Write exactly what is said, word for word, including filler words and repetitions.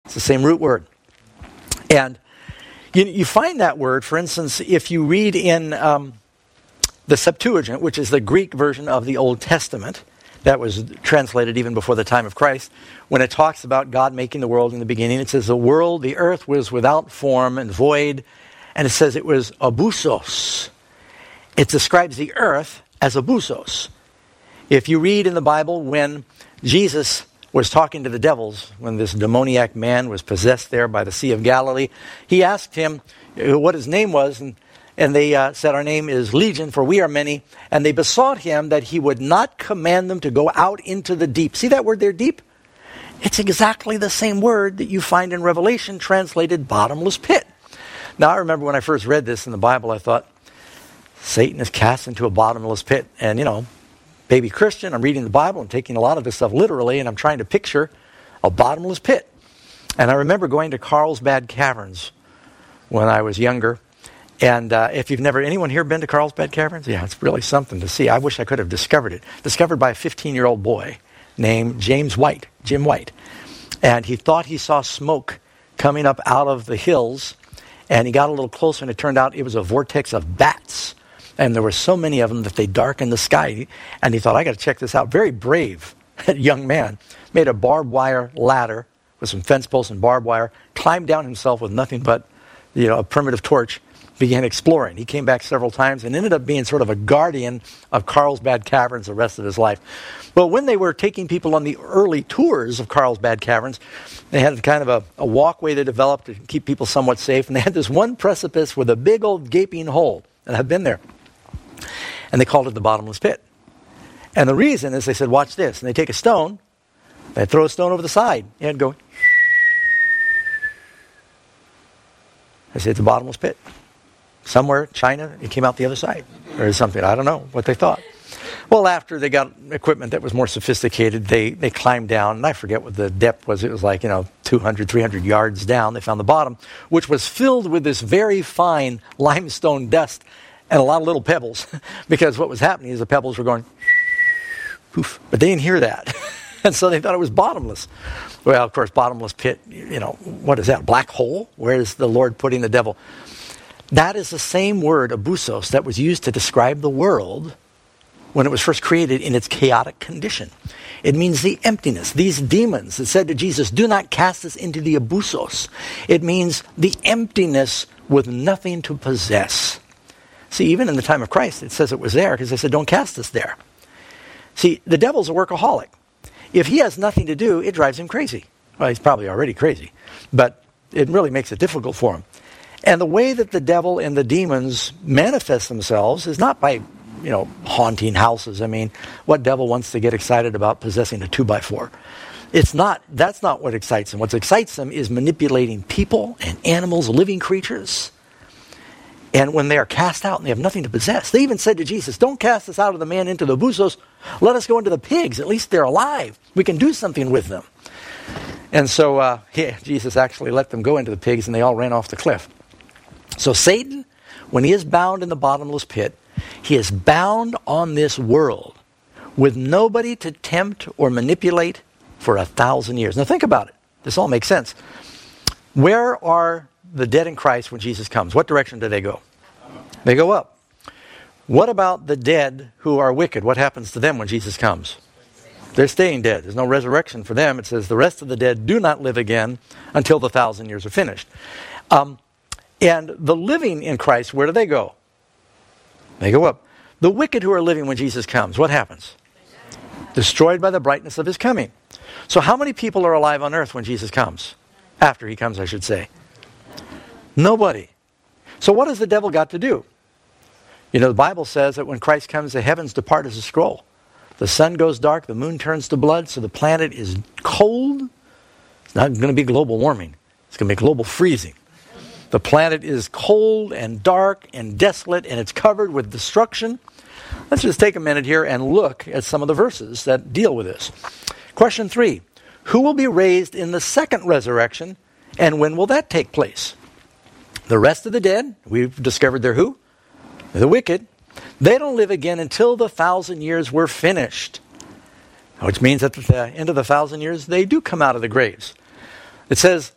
It's the same root word. And you, you find that word, for instance, if you read in um, the Septuagint, which is the Greek version of the Old Testament, that was translated even before the time of Christ, when it talks about God making the world in the beginning, it says the world, the earth was without form and void, and it says it was abusos. It describes the earth as abusos. If you read in the Bible when Jesus was talking to the devils, when this demoniac man was possessed there by the Sea of Galilee, he asked him what his name was, and, and they uh, said, our name is Legion, for we are many, and they besought him that he would not command them to go out into the deep. See that word there, deep? It's exactly the same word that you find in Revelation, translated bottomless pit. Now, I remember when I first read this in the Bible, I thought, Satan is cast into a bottomless pit, and you know, baby Christian, I'm reading the Bible and taking a lot of this stuff literally, and I'm trying to picture a bottomless pit. And I remember going to Carlsbad Caverns when I was younger. And uh, if you've never, anyone here been to Carlsbad Caverns? Yeah, it's really something to see. I wish I could have discovered it. Discovered by a fifteen-year-old boy named James White, Jim White. And he thought he saw smoke coming up out of the hills, and he got a little closer, and it turned out it was a vortex of bats. And there were so many of them that they darkened the sky. And he thought, I got to check this out. Very brave young man. Made a barbed wire ladder with some fence posts and barbed wire. Climbed down himself with nothing but, you know, a primitive torch. Began exploring. He came back several times and ended up being sort of a guardian of Carlsbad Caverns the rest of his life. But when they were taking people on the early tours of Carlsbad Caverns, they had kind of a, a walkway they developed to keep people somewhat safe. And they had this one precipice with a big old gaping hole. And I've been there. And they called it the bottomless pit. And the reason is they said, watch this. And they take a stone, they throw a stone over the side, and go. I said, it's a bottomless pit. Somewhere, China, it came out the other side. Or something. I don't know what they thought. Well, after they got equipment that was more sophisticated, they, they climbed down. And I forget what the depth was. It was like, you know, two hundred, three hundred yards down. They found the bottom, which was filled with this very fine limestone dust and a lot of little pebbles, because what was happening is the pebbles were going, poof, but they didn't hear that. And so they thought it was bottomless. Well, of course, bottomless pit, you know, what is that, black hole? Where is the Lord putting the devil? That is the same word, abusos, that was used to describe the world when it was first created in its chaotic condition. It means the emptiness. These demons that said to Jesus, do not cast us into the abusos. It means the emptiness with nothing to possess. See, even in the time of Christ, it says it was there because they said, don't cast us there. See, the devil's a workaholic. If he has nothing to do, it drives him crazy. Well, he's probably already crazy, but it really makes it difficult for him. And the way that the devil and the demons manifest themselves is not by, you know, haunting houses. I mean, what devil wants to get excited about possessing a two by four? It's not, that's not what excites him. What excites him is manipulating people and animals, living creatures. And when they are cast out and they have nothing to possess, they even said to Jesus, don't cast us out of the man into the abusos. Let us go into the pigs. At least they're alive. We can do something with them. And so uh, yeah, Jesus actually let them go into the pigs and they all ran off the cliff. So Satan, when he is bound in the bottomless pit, he is bound on this world with nobody to tempt or manipulate for a thousand years. Now think about it. This all makes sense. Where are the dead in Christ when Jesus comes? What direction do they go? They go up. What about the dead who are wicked? What happens to them when Jesus comes? They're staying dead. There's no resurrection for them. It says the rest of the dead do not live again until the thousand years are finished. Um, and the living in Christ, where do they go? They go up. The wicked who are living when Jesus comes, what happens? Destroyed by the brightness of his coming. So how many people are alive on earth when Jesus comes? After he comes, I should say. Nobody. So what has the devil got to do? You know, the Bible says that when Christ comes, the heavens depart as a scroll. The sun goes dark, the moon turns to blood, so the planet is cold. It's not going to be global warming. It's going to be global freezing. The planet is cold and dark and desolate, and it's covered with destruction. Let's just take a minute here and look at some of the verses that deal with this. Question three. Who will be raised in the second resurrection, and when will that take place? The rest of the dead, we've discovered they're who? The wicked. They don't live again until the thousand years were finished. Which means at the end of the thousand years, they do come out of the graves. It says,